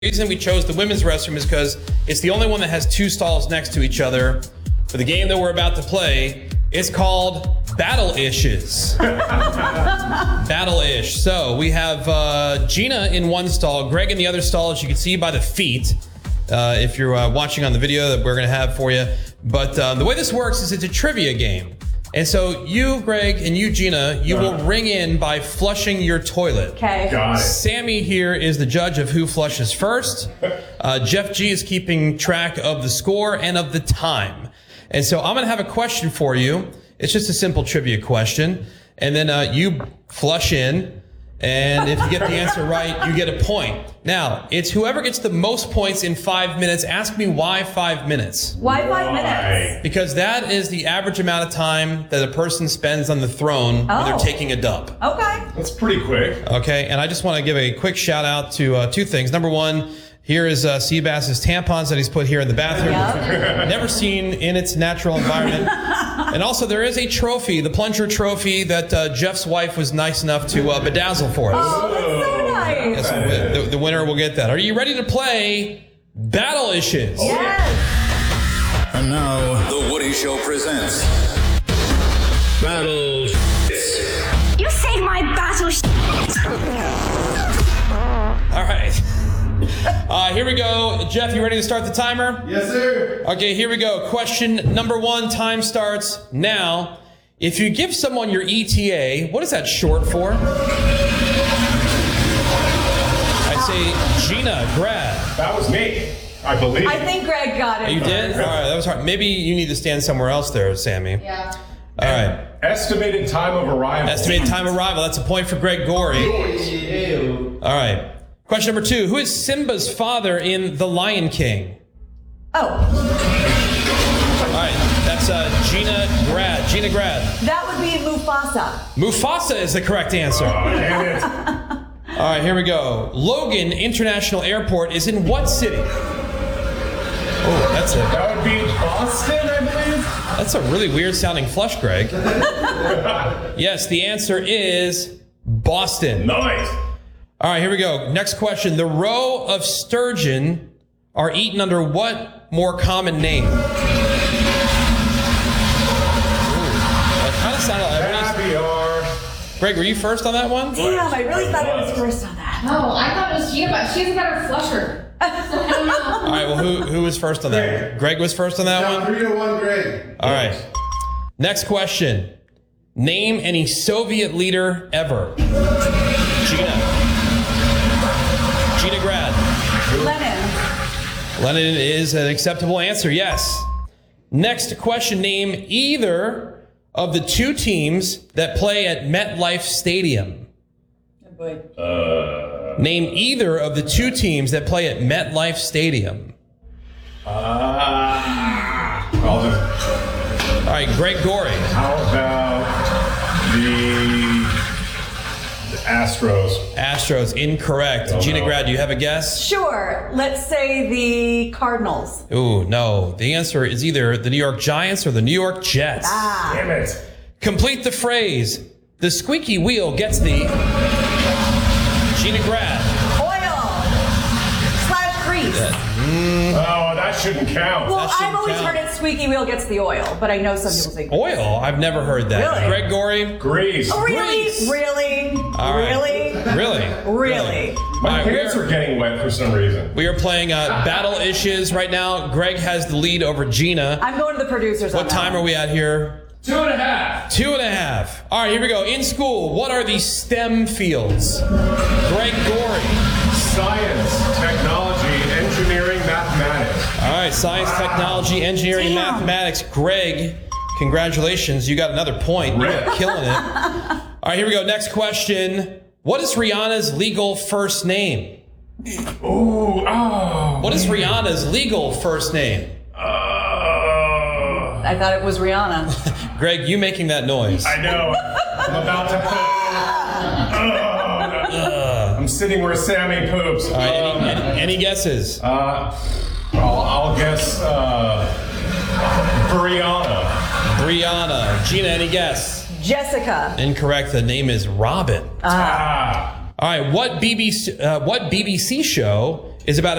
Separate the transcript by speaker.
Speaker 1: The reason we chose the women's restroom is because it's the only one that has two stalls next to each other. For the game that we're about to play, it's called Battle-Ishes. Battle-Ish. So we have Gina in one stall, Greg in the other stall, as you can see by the feet, if you're watching on the video that we're going to have for you. But the way this works is it's a trivia game. And so you, Greg, and you, Gina, you will ring in by flushing your toilet.
Speaker 2: Okay.
Speaker 3: Got it.
Speaker 1: Sammy here is the judge of who flushes first. Jeff G is keeping track of the score and of the time. And so I'm going to have a question for you. It's just a simple trivia question. And then you flush in. And if you get the answer right, you get a point. Now, it's whoever gets the most points in 5 minutes. Ask me why 5 minutes?
Speaker 2: Why 5 minutes?
Speaker 1: Because that is the average amount of time that a person spends on the throne when they're taking a dump.
Speaker 2: Okay.
Speaker 3: That's pretty quick.
Speaker 1: Okay, and I just want to give a quick shout out to two things. Number one, here is Seabass's tampons that he's put here in the bathroom.
Speaker 2: Yep.
Speaker 1: Never seen in its natural environment. And also there is a trophy, the plunger trophy that Jeff's wife was nice enough to bedazzle for us.
Speaker 2: Oh, that's so nice.
Speaker 1: Yes, the winner will get that. Are you ready to play Battle-Ishes?
Speaker 2: Yes.
Speaker 4: And now, The Woody Show presents Battle.
Speaker 5: You saved my battle.
Speaker 1: All right. Here we go. Jeff, you ready to start the timer?
Speaker 3: Yes, sir.
Speaker 1: Okay, here we go. Question number one. Time starts now. If you give someone your ETA, what is that short for? I'd say Gina, grad.
Speaker 3: That was me, I believe.
Speaker 2: I think Greg got it.
Speaker 1: You did? All right, that was hard. Maybe you need to stand somewhere else there, Sammy.
Speaker 2: Yeah.
Speaker 1: All right.
Speaker 3: Estimated time of arrival.
Speaker 1: Estimated time of arrival. That's a point for Greg Gorey. All right. Question number two. Who is Simba's father in The Lion King?
Speaker 2: Oh,
Speaker 1: All right. That's Gina Grad. Gina Grad.
Speaker 2: that would be Mufasa.
Speaker 1: Mufasa is the correct answer.
Speaker 3: Oh, damn it.
Speaker 1: All right, here we go. Logan International Airport is in what city? Oh, that's
Speaker 3: That would be Boston, I believe.
Speaker 1: a really weird sounding flush, Greg. Yes, the answer is Boston.
Speaker 3: Nice.
Speaker 1: All right, here we go. Next question. The roe of sturgeon are eaten under what more common name? Ooh, that kind of sounded like...
Speaker 3: Caviar.
Speaker 1: Greg, were you first on that one?
Speaker 2: Damn, I really thought I was first on that.
Speaker 6: No, I thought it was Gina, but she's a better flusher. So I don't know.
Speaker 1: All right, well, who was first on that one? Greg was first on that one?
Speaker 7: 3-1, Greg.
Speaker 1: All right. Next question. Name any Soviet leader ever. Gina. Gina Grad.
Speaker 2: Lenin.
Speaker 1: Lenin is an acceptable answer, yes. Next question. Name either of the two teams that play at MetLife Stadium.
Speaker 2: Oh boy.
Speaker 1: Name either of the two teams that play at MetLife Stadium.
Speaker 3: I'll just,
Speaker 1: All right, Greg Gorey.
Speaker 3: how about the Astros?
Speaker 1: Astros, incorrect. Gina Grad, do you have a guess?
Speaker 2: Sure. Let's say the Cardinals.
Speaker 1: Ooh, no. The answer is either the New York Giants or the New York Jets.
Speaker 3: Damn it.
Speaker 1: Complete the phrase. The squeaky wheel gets the... Gina Grad.
Speaker 2: Oil/grease.
Speaker 3: Oh, that shouldn't count.
Speaker 2: Well,
Speaker 1: That shouldn't
Speaker 2: I've always
Speaker 1: count.
Speaker 2: heard it squeaky wheel gets the oil, but I know some people say
Speaker 1: Oil? I've never heard that.
Speaker 2: Really?
Speaker 1: Greg Gorey?
Speaker 3: Grease.
Speaker 2: Oh, really?
Speaker 1: Grease.
Speaker 2: Really?
Speaker 1: All right.
Speaker 2: Really?
Speaker 1: Really?
Speaker 2: Really?
Speaker 3: My
Speaker 1: All right,
Speaker 3: pants are getting wet for some reason.
Speaker 1: we are playing Battle-Ishes right now. Greg has the lead over Gina.
Speaker 2: I'm going to the producers on
Speaker 1: What
Speaker 2: that
Speaker 1: time
Speaker 2: one.
Speaker 1: are we at here?
Speaker 3: 2.5.
Speaker 1: 2.5. All right, here we go. In school, what are the STEM fields? Greg Gorey.
Speaker 3: Science, technology, engineering, mathematics.
Speaker 1: All right, science, technology, engineering,
Speaker 2: Damn.
Speaker 1: mathematics. Greg, congratulations. You got another point. You're killing it. All right, here we go. Next question. What is Rihanna's legal first name?
Speaker 3: Ooh, oh.
Speaker 1: What is Rihanna's legal first name?
Speaker 2: I thought it was Rihanna.
Speaker 1: Greg, you making that noise.
Speaker 3: I know. I'm about to poop. I'm sitting where Sammy poops.
Speaker 1: All right, any guesses?
Speaker 3: I'll guess Brianna.
Speaker 1: Brianna. Gina, any guess?
Speaker 2: Jessica.
Speaker 1: Incorrect. The name is Robin.
Speaker 3: Ah.
Speaker 1: All right, what BBC show is about